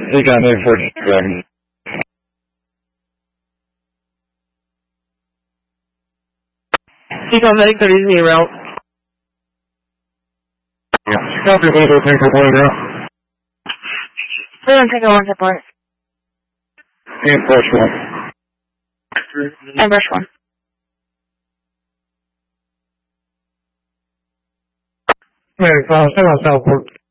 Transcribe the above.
Econ 847. Econ Medic 30 route. Copy, Lego Tango Point route. We're going to take a 1 support. And brush 1. And brush 1. Hey, stay on Southport.